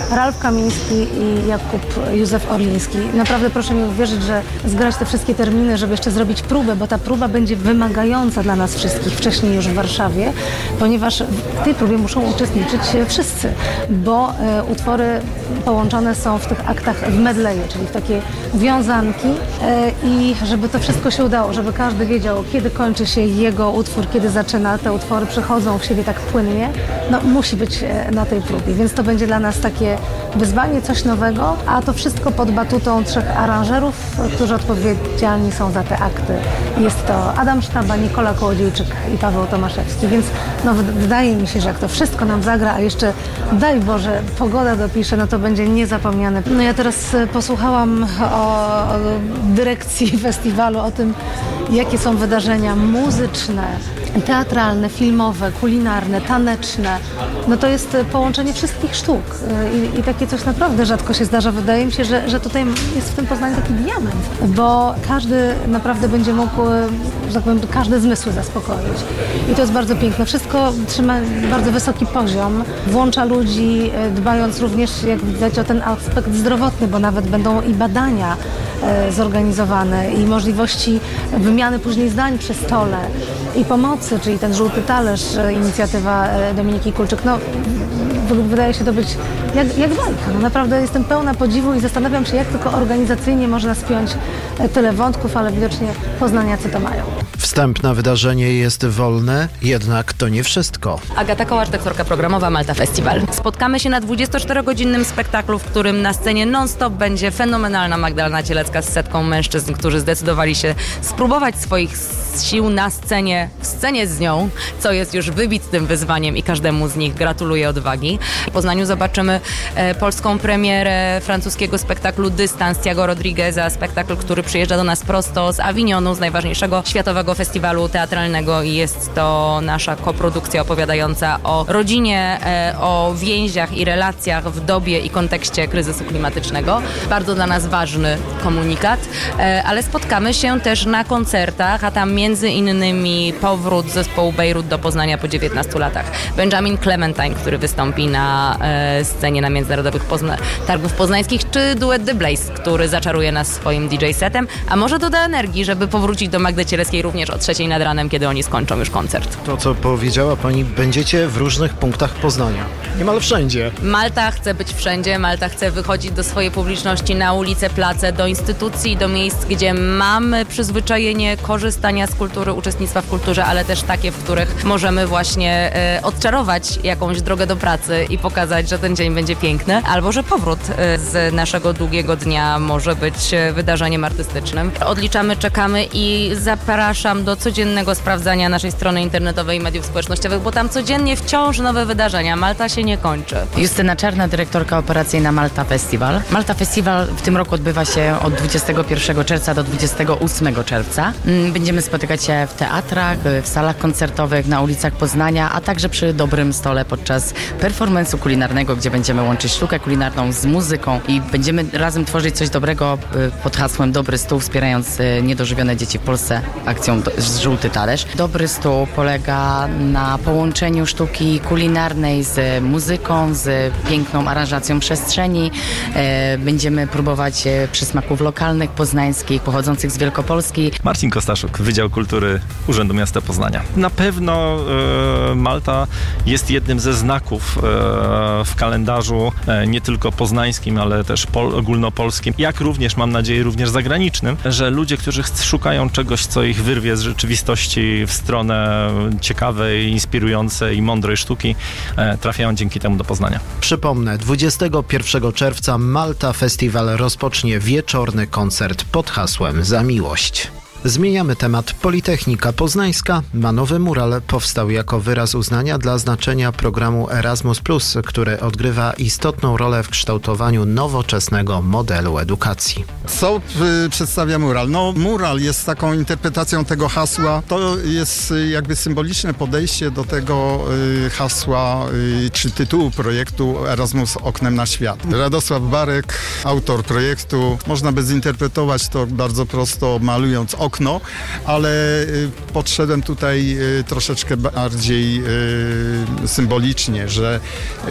Ralf Kamiński i Jakub Józef Orliński. Naprawdę proszę mi uwierzyć, że zgrać te wszystkie terminy, żeby jeszcze zrobić próbę, bo ta próba będzie wymagająca dla nas wszystkich wcześniej już w Warszawie, ponieważ w tej próbie muszą uczestniczyć wszyscy, bo utwory połączone są w tych aktach w medleje, czyli w takie wiązanki i żeby to wszystko się udało, żeby każdy wiedział, kiedy kończy się jego utwór, kiedy zaczyna, te utwory przechodzą w siebie tak płynnie, no musi być na tej próbie, więc to będzie dla nas takie wyzwanie, coś nowego, a to wszystko pod batutą 3 aranżerów, którzy odpowiedzialni są za te akty. Jest to Adam Sztaba, Nikola Kołodziejczyk i Paweł Tomaszewski, więc no, wydaje mi się, że jak to wszystko nam zagra, a jeszcze daj Boże, pogoda dopisze, no to będzie niezapomniane. No ja teraz posłuchałam o dyrekcji festiwalu, o tym, jakie są wydarzenia muzyczne, teatralne, filmowe, kulinarne, taneczne. No to jest połączenie wszystkich sztuk i takie coś naprawdę rzadko się zdarza. Wydaje mi się, że tutaj jest w tym Poznaniu taki diament, bo każdy naprawdę będzie mógł, że tak powiem, każde zmysły zaspokoić. I to jest bardzo piękne. Wszystko trzyma bardzo wysoki poziom, włącza ludzi, dbając również, jak widać, o ten aspekt zdrowotny, bo nawet będą i badania zorganizowane i możliwości wymiany później zdań przy stole i pomocy, czyli ten żółty talerz, inicjatywa Dominiki Kulczyk. No, wydaje się to być jak bajka. No, naprawdę jestem pełna podziwu i zastanawiam się, jak tylko organizacyjnie można spiąć tyle wątków, ale widocznie poznaniacy to mają. Wstęp na wydarzenie jest wolny, jednak to nie wszystko. Agata Kołacz, doktorka programowa, Malta Festival. Spotkamy się na 24-godzinnym spektaklu, w którym na scenie non-stop będzie fenomenalna Magdalena Cielecka z setką mężczyzn, którzy zdecydowali się spróbować swoich sił na scenie, w scenie z nią, co jest już wybitnym wyzwaniem i każdemu z nich gratuluję odwagi. W Poznaniu zobaczymy polską premierę francuskiego spektaklu Dystans Thiago Rodrigueza, spektakl, który przyjeżdża do nas prosto z Avignonu, z najważniejszego światowego festiwalu teatralnego i jest to nasza koprodukcja opowiadająca o rodzinie, o więziach i relacjach w dobie i kontekście kryzysu klimatycznego. Bardzo dla nas ważny komunikat, ale spotkamy się też na koncertach, a tam między innymi powrót zespołu Bejrut do Poznania po 19 latach. Benjamin Clementine, który wystąpi na scenie na Międzynarodowych Targów Poznańskich, czy duet The Blaze, który zaczaruje nas swoim DJ-setem, a może doda energii, żeby powrócić do Magdy Cieleckiej również o 3 nad ranem, kiedy oni skończą już koncert. To, co powiedziała pani, będziecie w różnych punktach Poznania. Niemal wszędzie. Malta chce być wszędzie, Malta chce wychodzić do swojej publiczności na ulice, place, do instytucji, do miejsc, gdzie mamy przyzwyczajenie korzystania z kultury, uczestnictwa w kulturze, ale też takie, w których możemy właśnie odczarować jakąś drogę do pracy i pokazać, że ten dzień będzie piękny, albo że powrót z naszego długiego dnia może być wydarzeniem artystycznym. Odliczamy, czekamy i zapraszam do codziennego sprawdzania naszej strony internetowej i mediów społecznościowych, bo tam codziennie wciąż nowe wydarzenia. Malta się nie kończy. Justyna Czarna, dyrektorka operacyjna Malta Festival. Malta Festival w tym roku odbywa się od 21 czerwca do 28 czerwca. Będziemy spotykać się w teatrach, w salach koncertowych, na ulicach Poznania, a także przy dobrym stole podczas performance'u kulinarnego, gdzie będziemy łączyć sztukę kulinarną z muzyką i będziemy razem tworzyć coś dobrego pod hasłem Dobry Stół, wspierając niedożywione dzieci w Polsce akcją Żółty Talerz. Dobry Stół polega na połączeniu sztuki kulinarnej z muzyką, z piękną aranżacją przestrzeni. Będziemy próbować przysmaków lokalnych, poznańskich, pochodzących z Wielkopolski. Marcin Kostaszuk, Wydział Kultury Urzędu Miasta Poznania. Na pewno Malta jest jednym ze znaków w kalendarzu nie tylko poznańskim, ale też ogólnopolskim, jak również, mam nadzieję, również zagranicznym, że ludzie, którzy szukają czegoś, co ich wyrwie z rzeczywistości w stronę ciekawej, inspirującej i mądrej sztuki, trafiają dzięki temu do Poznania. Przypomnę, 21 czerwca Malta Festival rozpocznie wieczorny koncert pod hasłem Za miłość. Zmieniamy temat. Politechnika Poznańska ma nowy mural. Powstał jako wyraz uznania dla znaczenia programu Erasmus+, który odgrywa istotną rolę w kształtowaniu nowoczesnego modelu edukacji. Co przedstawia mural? No, mural jest taką interpretacją tego hasła. To jest jakby symboliczne podejście do tego hasła czy tytułu projektu Erasmus oknem na świat. Radosław Barek, autor projektu. Można by zinterpretować to bardzo prosto, malując okno, ale podszedłem tutaj troszeczkę bardziej symbolicznie, że